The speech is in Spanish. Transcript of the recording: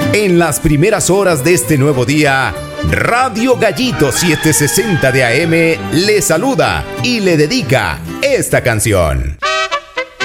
En las primeras horas de este nuevo día, Radio Gallito 760 de AM le saluda y le dedica esta canción.